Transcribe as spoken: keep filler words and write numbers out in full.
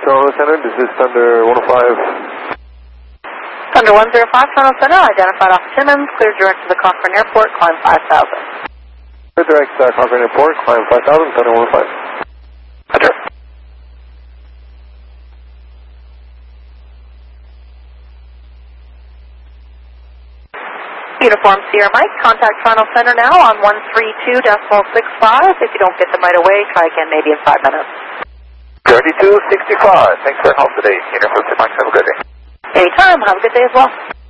Toronto Center, this is Thunder one oh five. Thunder one oh five, Toronto Center, identified off Simmons, clear direct to the Cochrane Airport, climb five thousand. Clear direct to uh, Cochrane Airport, climb five thousand, Thunder one oh five. Roger. Uniform Sierra Mike, contact Toronto Center now on one three two decimal six five. If you don't get them right away, try again maybe in five minutes. thirty-two sixty-five, thanks for your help today. Uniform Sierra Mike, have a good day. Anytime, have a good day as well.